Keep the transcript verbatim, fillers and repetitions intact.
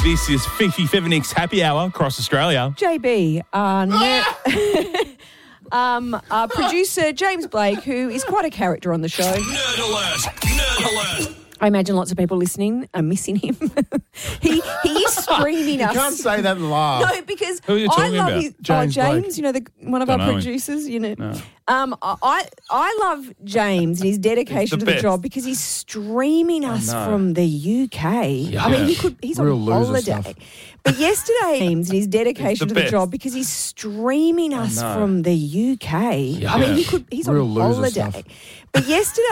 This is Fifi Fevenik's Happy Hour across Australia. J B, uh, ne- um, uh, producer James Blake, who is quite a character on the show. Nerd alert! Nerd alert! I imagine lots of people listening are missing him. he he is streaming us. You can't say that and laugh. No, because Who are you I talking love about? his, James oh, James, Blake. you know, the, one of Don't our know him. producers, you know. No. Um, I I love James and his dedication the to the best. job because he's streaming us know. from the U K. I mean, he could he's Real on loser holiday. stuff. But yesterday, James and his dedication the to the best. job because he's streaming us know. from the U K. I mean, he could he's Real on loser holiday. stuff. But yesterday.